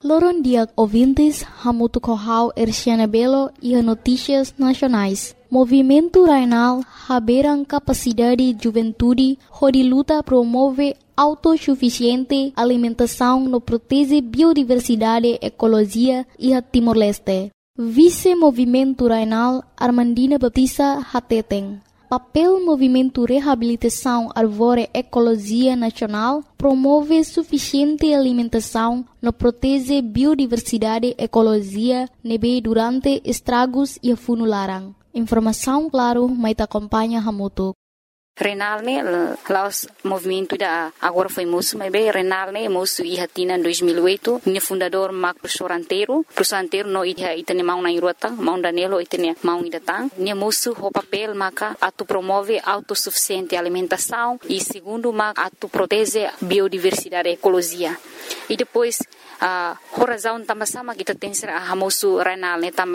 Loron dia ouvintes, hamutu kohau Erciana Belo e notícias nacionais. Movimento Rainal haberam capacidade juventude, onde luta promove autossuficiente alimentação no protege biodiversidade, ecologia e a Timor-Leste. Vice-Movimento Rainal Armandina Baptista Hateteng. Papel Movimento Reabilitação Árvore Ecologia Nacional promove suficiente alimentação no protege biodiversidade ecologia nebe durante estragos e funularan. Informação claro, mas acompanha Hamutu. Renal ne laos movimento da agora foi moço mas bem Renal ne moço e hatina em 2008 ne fundador Mac professor anteiro no itane mau na irota mau danelo itane mau idatang ne moço o papel maca atu promove autossuficiente alimentação e segundo mac atu protege biodiversidade ecologia e depois horazão também sama kita tem ser a moço Renal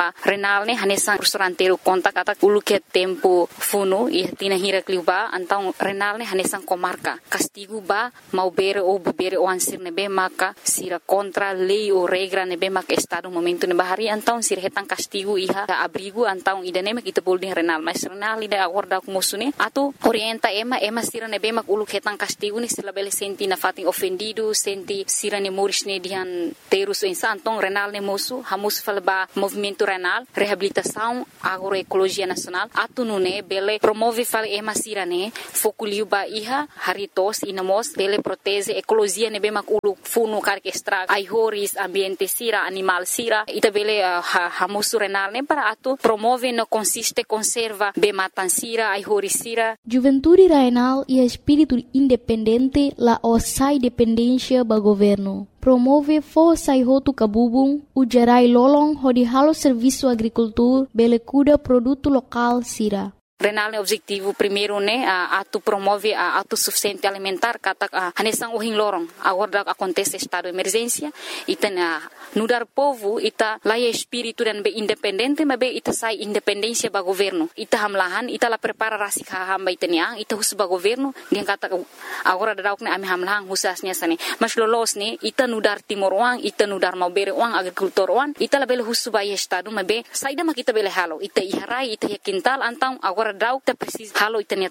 ne hanesan professor anteiro conta kata ulu que tempo funo e hatina hira kliuba então Renal ne hanesan comarca castigo ba mau bere ou bebere ou ansir nebe maka sira contra lei ou regra nebe maka estado momento nebe hari então sira hetan castigo iha abrigo então idane mak kita boleh Renal mas Renal ida acorda com moço ne atu orienta ema sira nebe mak ulu hetan castigo ne sila bele senti na fatin ofendido senti sira ne moris ne dihan terus então Renal ne moço hamus falba movimento Renal reabilitação agroecologia nacional atu nune bele promove fale ema sira ne fokuliu ba iha haritos inamos bele protege ecologia nebe mak ulu funu karke extra aihoris ambiente sira animal sira ita bele hamusu Renal ne para atu promove no consiste conserva be matan sira aihoris sira Juventude Rainal e espírito independente la osai dependência ba governo promove força e roto cabubung ujarai lolong hodi halo serviço agricultura bele cuida produto local sira Renal ne objetivo primeiro ne atu promove a autossuficiente alimentar kata hanesang uhing lorong agora acontece estado de emergência ita nudar povo ita laia espírito dan be independente mas be ita sai independência ba governo ita hamlahan ita la prepara rasik hamba itania ita hus ba governo dia kata agora dauk ne ami hamlahan husasnya sane mas lolos ne ita nudar timor uang ita nudar mau bere uang agrikultor uang ita la bele hus ba estado mas be saida mak ita bele halo ita iharai ita yakintal antang agora dauk ta precisa halo itania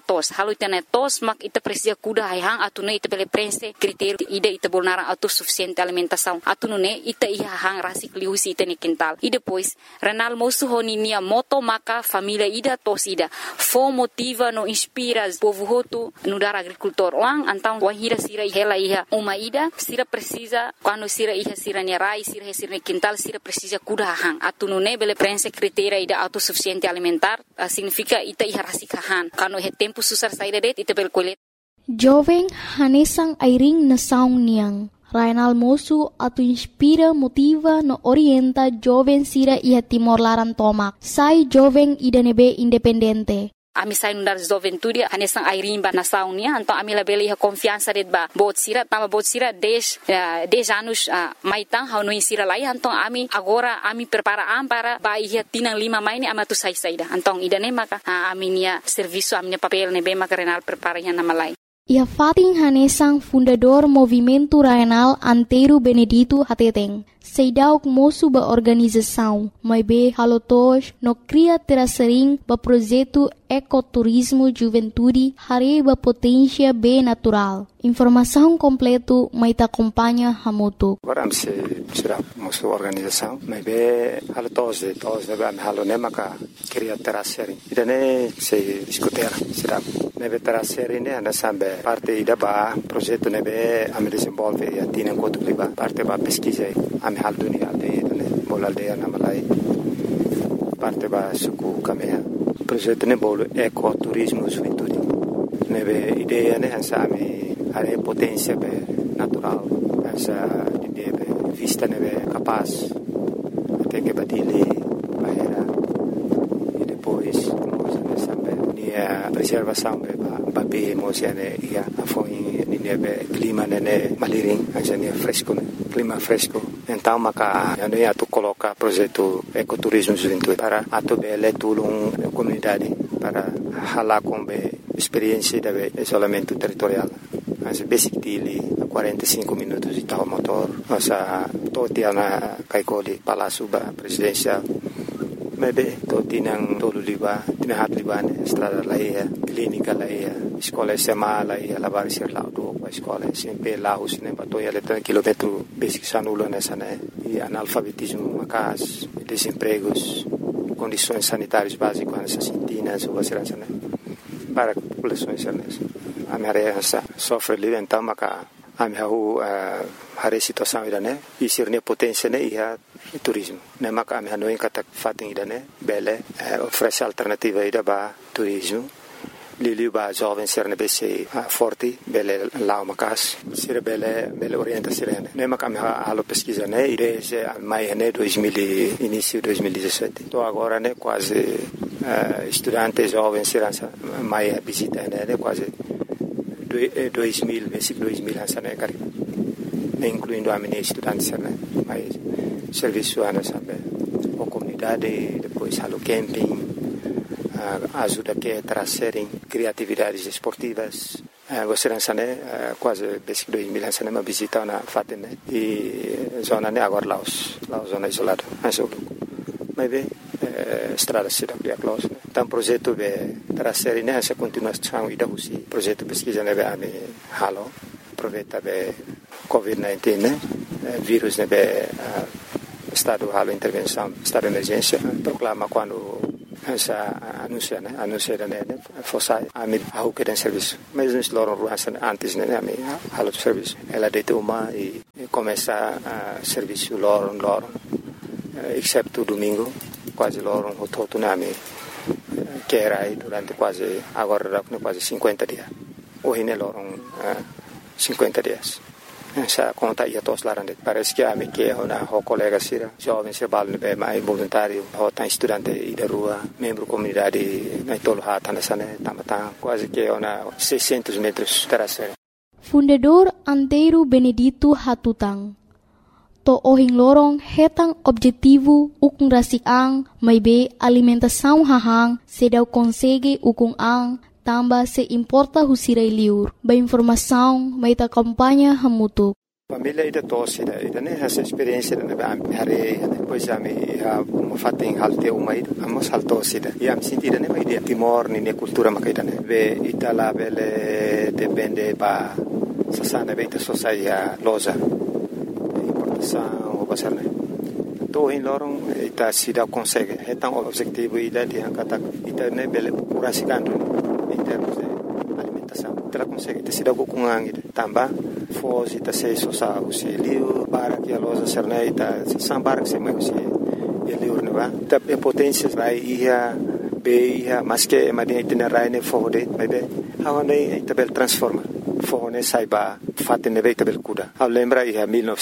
tos mak ita precisa kuda hang atune ita bele prense critério ida ita bolnara autossuficiente alimentação atune ita iha hang rasik liusi ita ni quintal e depois Renal moço honinia moto maka família ida tos ida fo motiva no inspira povo hotu no dar agricultor lang antang wahira sira hela iha uma ida sira precisa quando sira iha sira ni rai sira ni quintal sira precisa kuda hang atune bele prense critério ida autossuficiente alimentar significa ita iha rasikahan kano he tempo susar saída det ita bel kolet jovem hanesang airing na saung niang Rainal moço atu inspira motiva no orienta jovem sira iha Timor Laran tomak sai jovem ida nebe independente ami sai nundar juventude hanesang airimba na saunia então ami labele iha confiança det ba bot sira 10 anos maitang hau no insira lai então ami agora ami prepara para ba iha tinang 5 maini ama tu sai saida então idane maka ami nia serviço ami papel ne be maka Renal prepara iha na malai Ia Fatin Hanesang fundador Movimento Rainal Anteiro Benedito Hateteng. Seidauk moço ba organização, mas be halotos no cria terasering ba projeto ecoturismo juventude hari ba potência be natural. Informação completo mai ta acompanha Hamutu. Agora se será moço organização, mas be halotos de todos ba halo nemaka cria terasering. Idane se discutir será nebe terasering ne ana sambe parte ida ba projeto nebe am desenvolve e atina enquanto liba parte ba pesquisa am hal dunia de bola aldeia na Malai parte ba suku kamea projeto ne bolo ecoturismo juventude nebe ideia ne ansami are potência be natural essa ideia be vista nebe capaz até que batile bahera e depois nós sambe a preservação be ba be emocione ia afoi nebe clima ne maliring essa ne fresco clima fresco então maka ano ia tu coloca projeto ecoturismo juventude para atu bele tulung comunidade para hala com be experiência de isolamento territorial as basic dili 45 minutos de tal motor nossa totia na kaikoli Palácio ba presidencial. Maybe totinang tolo liba, tinahat liba ne estrada laia, clínica laia, escola SMA laia, lavar ser lá do a escola sempre lá os ne batoia letra quilômetro basic sanulo nessa né e analfabetismo macas, desempregos, condições sanitárias básicas nessa sintinas ou assim né para populações nessa. A minha sofre ali então maca a minha hari situação ida né e sirne potência né ia turismo né maca a minha não encata fatem ida né bele oferece alternativa ida ba turismo lili ba jovem ser ne bc forte bele lá macas ser bele orienta sirene né maca a minha halo pesquisa né desde mai né 2000 início 2017 tô agora né quase estudante jovem serança mai visita né quase 2000, versículo 2000 sana kari, incluindo a minha estudante sana, mas serviço ana sabe, a comunidade depois halo camping, ajuda que trazerem criatividades esportivas, você não sabe quase versículo 2000 sana uma visita na fatem e zona né agora Laos zona isolada, mas bem estrada cidade a close então projeto de trazer nessa continuação e da usi projeto pesquisa neve a me halo aproveita be COVID-19 né vírus neve estado halo intervenção estado de emergência proclama quando essa anuncia né fosse a me ao que tem serviço mas nos loram ruas antes né a me halo de serviço ela deita uma e começa a serviço loram exceto domingo quase loram o nome que era aí durante quase agora quase 50 dias hoje ne loram 50 dias essa conta ia todos lá parece que a me que na o colega sira jovem se balne be mais voluntário o tá estudante e da rua membro comunidade na tolo hata na sana tamata quase que na 600 metros terasa Fundador Antero Benedito Hatutang to ohing lorong hetang objetivo ukung rasik ang may be alimentação hahang sedaw konsege ukung ang tamba se importa husiray liur ba informação may ta kampanya hamutuk. Família ida tosse ida né essa experiência na hari depois a me fating halte umai amos haltosse ida e am sentida né mai timor ni cultura makaida né be itala bele depende ba sasana beita sociedade loja o pasar né to in lorong ita sida consegue então objetivo ida de angkata ita né bele curasikan em termos de alimentação ela consegue te sida kukungang ida tamba foz ita sei sosa usi liu para que a loja serna ita sambar que se mai usi liu ne va ta potência vai ia be ia mas que madinha ita rai ne fode mai be hawane ita bel transforma fone saiba fatte ne veita bel kuda a lembra ia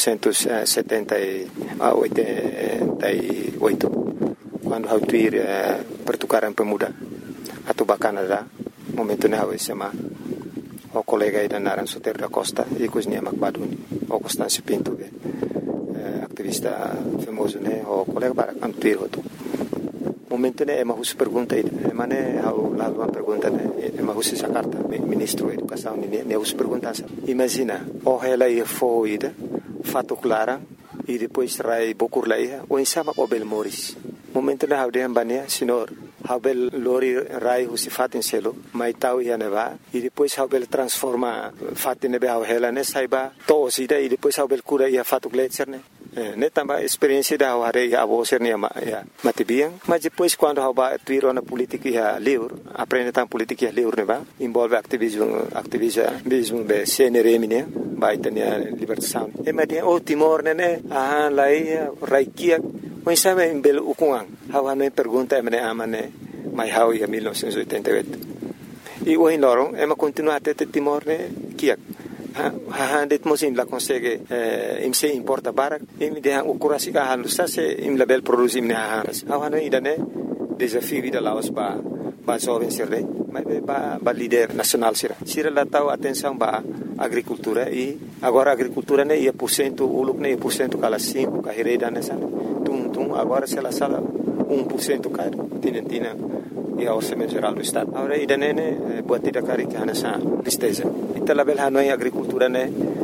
1978 quando hau tuir pertukaran pemuda atau Canada momento ne hau sema o colega ida naran Soter da Costa e cosnia Macbaduni o Constâncio Pinto activista famoso ne o colega para antuir hoto momento ne ema hus pergunta ida mane hau lá uma pergunta ne ema hus essa carta ministro da educação ne hus pergunta imagina o ela ia foi ida fato clara e depois trai bokur lá ia o insama o bel moris momento ne hau de ambania senhor hau bel lori rai hus fatin selo mai tau ia neva e depois hau bel transforma fatin ne hau ela ne saiba to ida e depois hau bel cura ia fato gletser ne tambah experiência da hari a você ne matibiang mas depois quando haba tuiro na política ia liur aprende tam política ia liur ne ba envolve ativismo be CNRM ne ba itania libertação e madia o Timor ne lai raikia mas sabe em belo ukuang hawa no pergunta me amane mai hau ia 1988 e o in lorong ema continua até Timor ne kiak det mosim la consegue imse importa barak im de ukurasi ka halus sa se im label produce im ne hanas awano idane desafio da Laos ba jovem sirre mas ba líder nacional sira la tau atenção ba agricultura e agora agricultura ne ia % uluk ne % kala 5 ka hereda nessa tum agora se la sala 1% ka tinentina e a orçamento geral do estado agora idane ne buat tidak kari ka nessa tristeza ita label hanoi agricultura ne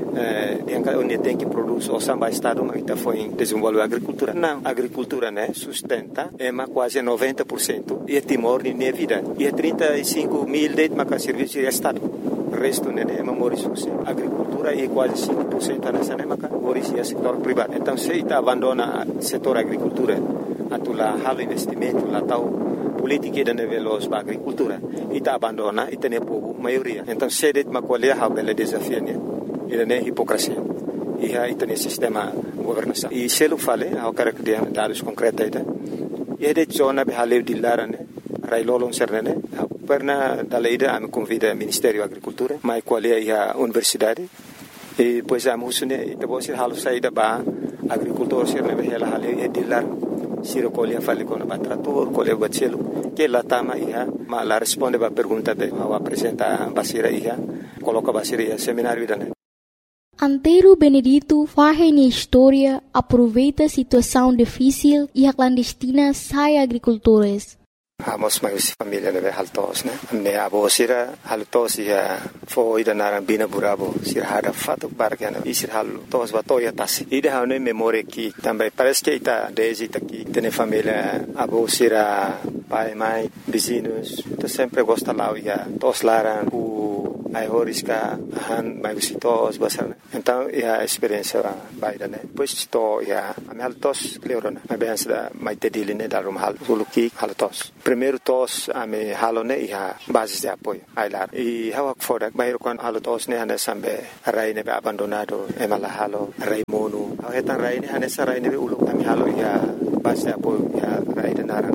onde tem que produzir o samba estado mas está foi desenvolver a agricultura. Não, a agricultura né sustenta é quase 90% e Timor nem é vida. E 35 mil de serviço de estado. O resto né é memorizoso. A agricultura é quase 5% nessa né é setor privado. Então se está abandona o setor agricultura, atula halo investimento lá tal política da nível da agricultura e está abandona e tem povo maioria. Então se det macolher a bela desafio né ele é hipocrisia. E aí tem sistema governação. E se ele fala, eu quero que dê dados concretos aí. E de zona be haleu de lara né, railolon serne, perna da leida me convida ao Ministério da Agricultura, mas qual é a universidade. E pois a musune e depois halu saída ba agricultor serne be ela haleu e de lar siro colhe fale com o trator, colhe o bacelo, que lá tama ia, mas lá responde a pergunta be, ao apresentar basira ia, coloca basira ia seminário da né. Antero Benedito faz na história, aproveita a situação difícil e a clandestina sai agricultores. Amos mais família né haltos né me abo sira haltos ia foi da narambina burabo sira hada fato bargana e sira haltos batoya tas e de hane memória que também parece que está desde aqui tem família abo sira pai mãe vizinhos então sempre gosta lá ia tos laran ai horiska han mai visitos basar então a experiência baida né depois to ia a haltos cleorona a bem da mai tedili né da rumhal suluki haltos primeiro tos a me halone ia base de apoio ai lá e hawak foda mai kon haltos né ana sambe rai ne abandonado e mala halo rai monu a hetan rai ne ana sa rai ne ulu ami halo ia base de apoio ia rai de naran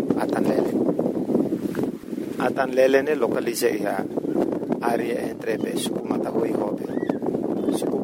atan lele ne localize ia área entre Besu, Matahui e Hobe.